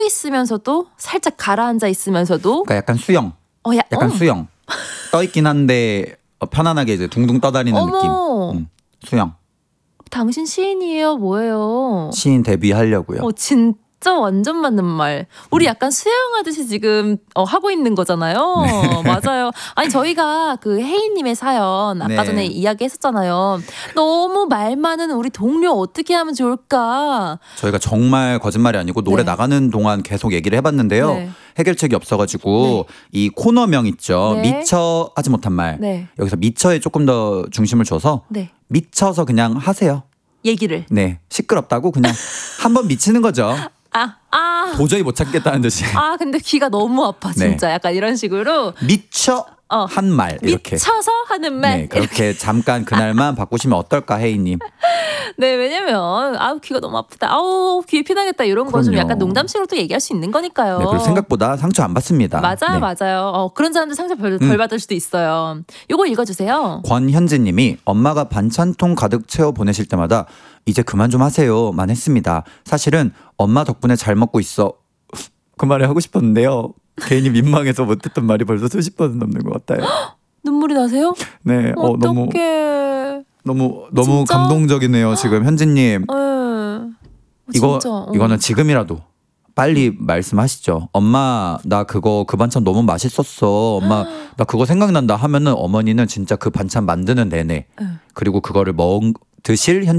있으면서도 살짝 가라앉아 있으면서도 그러니까 약간 수영. 약간 수영. 떠 있긴 한데 편안하게 이제 둥둥 떠다니는 느낌. 수영. 당신 시인이에요? 뭐예요? 시인 데뷔하려고요. 진짜 완전 맞는 말. 우리 약간 수영하듯이 지금 하고 있는 거잖아요. 네. 맞아요. 아니 저희가 그 혜인님의 사연 아까 전에 이야기했었잖아요. 너무 말 많은 우리 동료 어떻게 하면 좋을까? 저희가 정말 거짓말이 아니고 노래 나가는 동안 계속 얘기를 해봤는데요. 해결책이 없어가지고 이 코너명 있죠. 미처 하지 못한 말. 여기서 미처에 조금 더 중심을 줘서 미쳐서 그냥 하세요. 얘기를. 네. 시끄럽다고 그냥 한번 미치는 거죠. 도저히 못 참겠다는 듯이. 근데 귀가 너무 아파 진짜. 약간 이런 식으로 미쳐 한 말 이렇게. 미쳐서 하는 말. 네, 그렇게 잠깐 그날만 바꾸시면 어떨까 혜인님. 네, 왜냐면 귀가 너무 아프다. 귀에 피나겠다 이런 거 좀 약간 농담식으로 또 얘기할 수 있는 거니까요. 네, 그리고 생각보다 상처 안 받습니다. 맞아요. 그런 사람들 상처 덜 받을 수도 있어요. 요거 읽어주세요. 권현지님이 엄마가 반찬통 가득 채워 보내실 때마다 이제 그만 좀 하세요만 했습니다. 사실은 엄마 덕분에 잘 먹고 있어. 그 말을 하고 싶었는데요. 괜히 민망해서 못했던 말이 벌써 수십 번 넘는 것 같아요. 눈물이 나세요? 네, 어떡해. 너무 감동적이네요. 지금 현지님. 이거는 지금이라도 빨리 말씀하시죠. 엄마 나 그거 그 반찬 너무 맛있었어. 엄마 나 그거 생각난다 하면은 어머니는 진짜 그 반찬 만드는 내내 그리고 그거를 드실